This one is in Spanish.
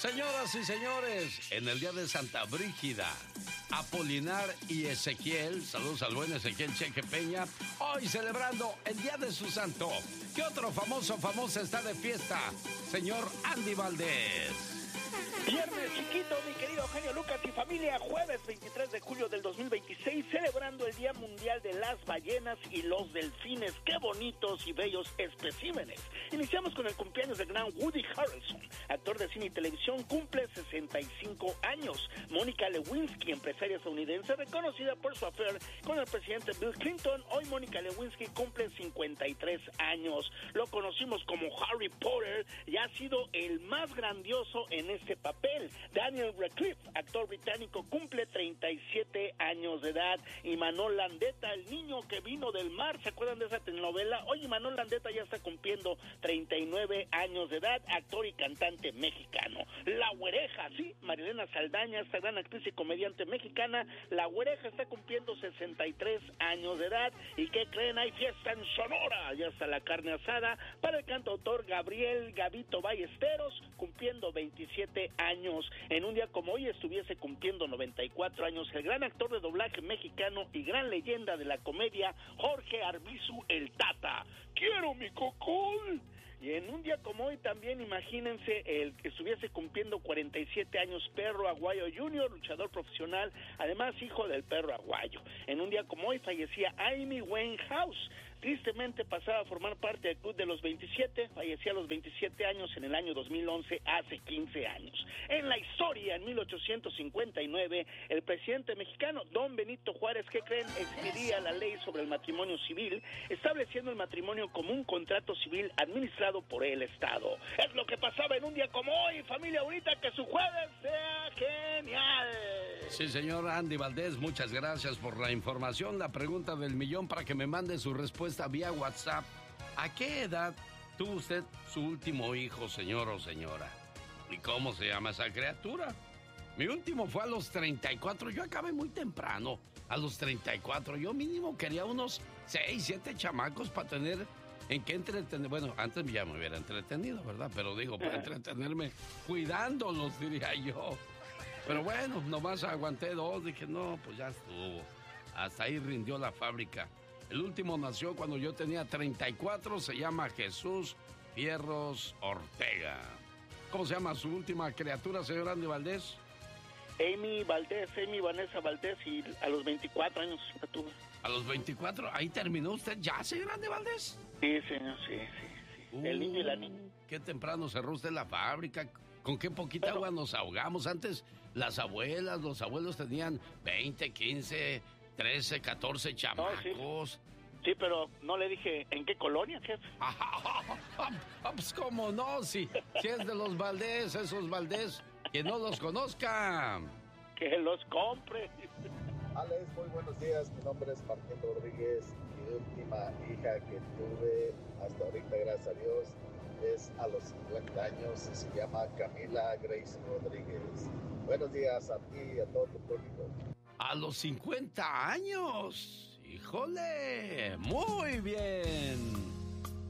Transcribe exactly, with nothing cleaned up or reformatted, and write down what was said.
Señoras y señores, en el día de Santa Brígida, Apolinar y Ezequiel, saludos al buen Ezequiel Cheque Peña, hoy celebrando el día de su santo. ¿Qué otro famoso famosa está de fiesta? Señor Andy Valdés. Viernes chiquito, mi querido genio Lucas y familia, jueves veintitrés de julio del dos mil veintiséis, celebrando el Día Mundial de las Ballenas y los Delfines. ¡Qué bonitos y bellos especímenes! Iniciamos con el cumpleaños del gran Woody Harrelson, actor de cine y televisión, cumple sesenta y cinco años. Mónica Lewinsky, empresaria estadounidense reconocida por su affair con el presidente Bill Clinton, hoy Mónica Lewinsky cumple cincuenta y tres años. Lo conocimos como Harry Potter y ha sido el más grandioso en este papel. Daniel Radcliffe, actor británico, cumple treinta y siete años de edad. Y Imanol Landeta, el niño que vino del mar, ¿se acuerdan de esa telenovela? Hoy Imanol Landeta ya está cumpliendo treinta y nueve años de edad, actor y cantante mexicano. La Güereja, sí, Marilena Saldaña, esta gran actriz y comediante mexicana, La Güereja está cumpliendo sesenta y tres años de edad. ¿Y qué creen? Hay fiesta en Sonora, ya está la carne asada para el cantautor Gabriel Gavito Ballesteros, cumpliendo veintisiete años. En un día como hoy estuviese cumpliendo noventa y cuatro años el gran actor de doblaje mexicano y gran leyenda de la comedia Jorge Arbizu el Tata. ¡Quiero mi cocol! Y en un día como hoy también, imagínense, el que estuviese cumpliendo cuarenta y siete años, Perro Aguayo junior, luchador profesional, además hijo del Perro Aguayo. En un día como hoy fallecía Amy Winehouse, tristemente pasaba a formar parte del Club de los veintisiete, fallecía a los veintisiete años en el año dos mil once, hace quince años. En la historia, en mil ochocientos cincuenta y nueve, el presidente mexicano Don Benito Juárez, ¿qué creen?, expedía la ley sobre el matrimonio civil, estableciendo el matrimonio como un contrato civil administrado por el Estado. Es lo que pasaba en un día como hoy, familia, ahorita que su jueves sea genial. Sí, señor Andy Valdés, muchas gracias por la información. La pregunta del millón para que me mande su respuesta vía WhatsApp. ¿A qué edad tuvo usted su último hijo, señor o señora? ¿Y cómo se llama esa criatura? Mi último fue a los treinta y cuatro. Yo acabé muy temprano, a los treinta y cuatro. Yo mínimo quería unos seis, siete chamacos para tener en qué entretener. Bueno, antes ya me hubiera entretenido, ¿verdad? Pero digo, para entretenerme cuidándolos, diría yo. Pero bueno, nomás aguanté dos. Dije, no, pues ya estuvo. Hasta ahí rindió la fábrica. El último nació cuando yo tenía treinta y cuatro. Se llama Jesús Fierros Ortega. ¿Cómo se llama su última criatura, señor Andy Valdés? Amy Valdés, Amy Vanessa Valdés, y a los veinticuatro años la tuve. ¿A los veinticuatro? ¿Ahí terminó usted ya, señor Andy Valdés? Sí, señor, sí, sí, sí. Uh, el niño y la niña. Qué temprano cerró usted la fábrica. ¿Con qué poquita Pero, agua nos ahogamos? Antes las abuelas, los abuelos tenían veinte, quince, trece, catorce chamacos. No, sí. Sí, pero no le dije en qué colonia, jefe. Pues cómo no, si, si es de los Valdés, esos Valdés, que no los conozcan. Que los compre. Alex, muy buenos días. Mi nombre es Martín Rodríguez. Mi última hija que tuve hasta ahorita, gracias a Dios, es a los cincuenta años y se llama Camila Grace Rodríguez. Buenos días a ti y a todo tu público. A los cincuenta años. ¡Híjole! ¡Muy bien!